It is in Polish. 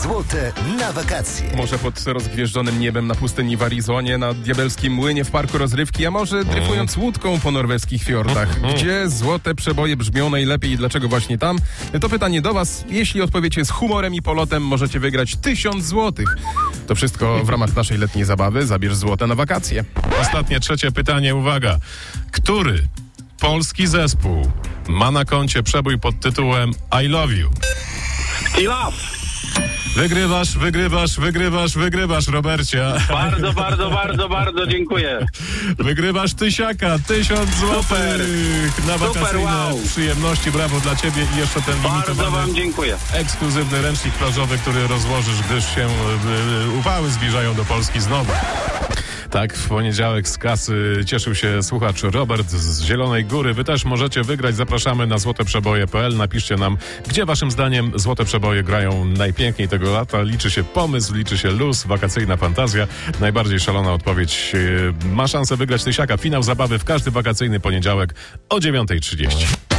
Złote na wakacje. Może pod rozgwieżdżonym niebem na pustyni w Arizonie, na diabelskim młynie w parku rozrywki, a może dryfując łódką po norweskich fiordach. Gdzie złote przeboje brzmią najlepiej i dlaczego właśnie tam? To pytanie do was. Jeśli odpowiecie z humorem i polotem, możecie wygrać 1000 złotych. To wszystko w ramach naszej letniej zabawy. Zabierz złote na wakacje. Ostatnie, trzecie pytanie, uwaga. Który polski zespół ma na koncie przebój pod tytułem I Love You? I love. Wygrywasz, Robercie. Bardzo dziękuję. Wygrywasz 1000 złotych na wakacyjne wow. przyjemności. Brawo dla ciebie i jeszcze ten Bardzo limitowany, wam dziękuję. ekskluzywny ręcznik plażowy, który rozłożysz, gdyż się upały zbliżają do Polski znowu. Tak, w poniedziałek z kasy cieszył się słuchacz Robert z Zielonej Góry. Wy też możecie wygrać. Zapraszamy na złoteprzeboje.pl. Napiszcie nam, gdzie waszym zdaniem złote przeboje grają najpiękniej tego lata. Liczy się pomysł, liczy się luz, wakacyjna fantazja. Najbardziej szalona odpowiedź ma szansę wygrać 1000. Finał zabawy w każdy wakacyjny poniedziałek o 9:30.